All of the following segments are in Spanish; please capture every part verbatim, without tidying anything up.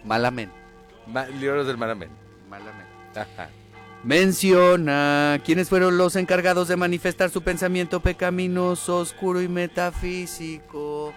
Malamen. Ma- libros del Malamen. Malamen. Ajá. Menciona quiénes fueron los encargados de manifestar su pensamiento pecaminoso, oscuro y metafísico.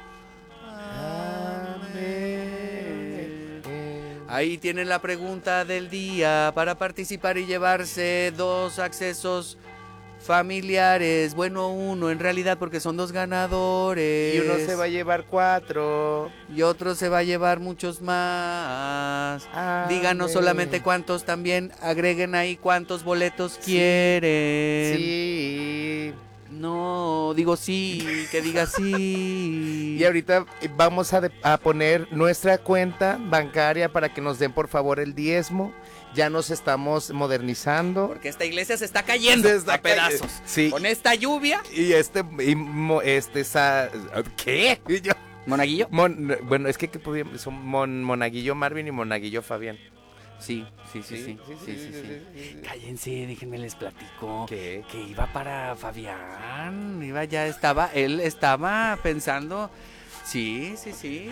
Amén. Ahí tienen la pregunta del día para participar y llevarse dos accesos familiares. Bueno, uno en realidad porque son dos ganadores. Y uno se va a llevar cuatro. Y otro se va a llevar muchos más. Amén. Díganos solamente cuántos, también agreguen ahí cuántos boletos sí. quieren. Sí. No, digo sí, que diga sí. Y ahorita vamos a, de, a poner nuestra cuenta bancaria para que nos den por favor el diezmo. Ya nos estamos modernizando. Porque esta iglesia se está cayendo se está a pedazos. Cay- sí. Con esta lluvia. Y este, y mo, este, esa, ¿qué? Y yo, ¿Monaguillo? Mon, bueno, es que, que son Mon, Monaguillo Marvin y Monaguillo Fabián. Sí, sí, sí, sí, sí, sí, sí, sí, sí, sí, sí. Cállense, déjenme les platico. ¿Qué? Que iba para Fabián, iba ya estaba, él estaba pensando, sí, sí, sí.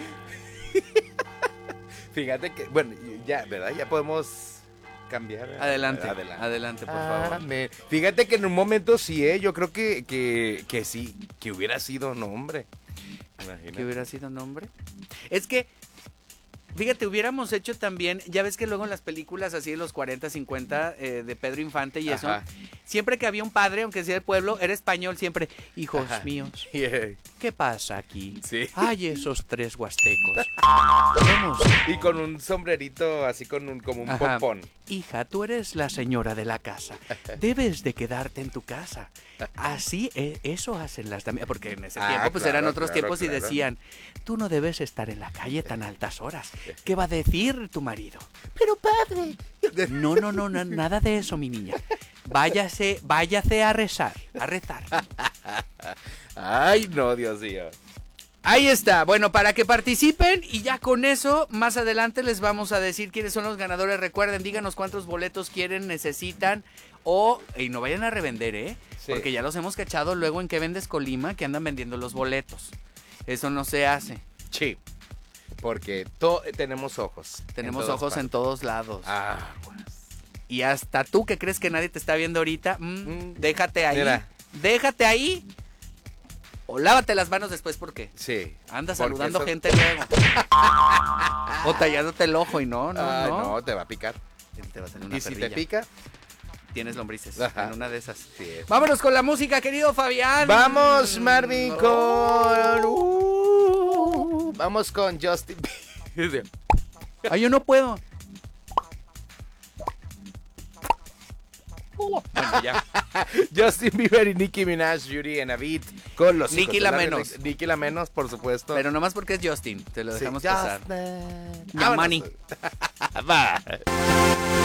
Fíjate que, bueno, ya, ¿verdad? Ya podemos cambiar. Adelante, adelante, adelante por ah, favor. Me, fíjate que en un momento sí, ¿eh? Yo creo que, que, que sí, que hubiera sido nombre. Imagínate. ¿Que hubiera sido nombre? Es que, fíjate, hubiéramos hecho también, ya ves que luego en las películas así de los cuarenta, cincuenta, eh, de Pedro Infante y eso, Ajá. siempre que había un padre, aunque sea del pueblo, era español siempre, hijos Ajá. míos, Yeah. ¿qué pasa aquí? Sí. Ay, esos tres huastecos. Vamos. Y con un sombrerito así con un, como un Ajá. pompón. Hija, tú eres la señora de la casa. Debes de quedarte en tu casa. Así, eh, eso hacen las damas. Porque en ese Ah, tiempo, pues claro, eran otros claro, tiempos y claro. decían, tú no debes estar en la calle tan altas horas. ¿Qué va a decir tu marido? Pero padre. No, no, no, no, nada de eso, mi niña. Váyase, váyase a rezar, a rezar. Ay, no, Dios mío. Ahí está, bueno, para que participen y ya con eso, más adelante les vamos a decir quiénes son los ganadores. Recuerden, díganos cuántos boletos quieren, necesitan o, y no vayan a revender, ¿eh? Sí. Porque ya los hemos cachado luego en Que Vendes Colima, que andan vendiendo los boletos. Eso no se hace. Sí, porque to tenemos ojos. Tenemos en ojos partes. en todos lados. Ah, pues. Y hasta tú que crees que nadie te está viendo ahorita, mm, Mm, déjate ahí, mira. déjate ahí. O lávate las manos después porque Sí. anda porque saludando eso- gente luego. O tallándote el ojo y no, no, Ah, no. no, te va a picar. Te va a salir una Y si te perrilla. pica, Tienes lombrices Ajá. en una de esas. sí es. Vámonos con la música, querido Fabián. Vamos, Marvin, Oh. con... Uh, vamos con Justin Bieber. Ay, yo no puedo. Bueno, ya. Justin Bieber y Nicki Minaj, Yuri and Avid con los Nicki hijos la de menos. Remix. Nicki la menos, por supuesto. Pero nomás porque es Justin, te lo Sí, dejamos pasar. Justin. Ya, Vámonos. Manny. Va.